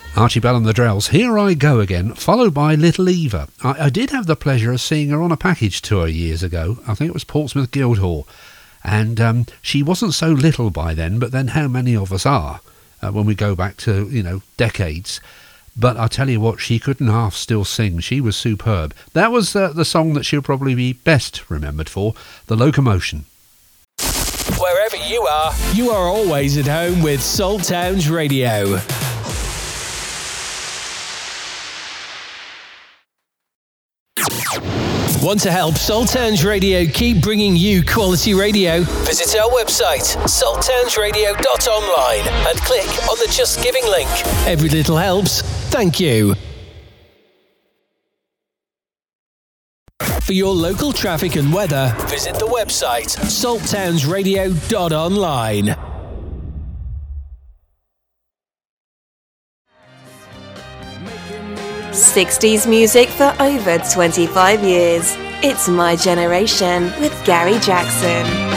Archie Bell and the Drells, Here I Go Again, followed by Little Eva. I did have the pleasure of seeing her on a package tour years ago. I think it was Portsmouth Guildhall. And she wasn't so little by then, but then how many of us are when we go back to, decades. But I tell you what, she couldn't half still sing. She was superb. That was the song that she'll probably be best remembered for, The Locomotion. Wherever you are always at home with Salt Towns Radio. Want to help Salt Towns Radio keep bringing you quality radio? Visit our website, salttownsradio.online, and click on the Just Giving link. Every little helps. Thank you. For your local traffic and weather, visit the website, salttownsradio.online. '60s music for over 25 years. It's My Generation with Gary Jackson.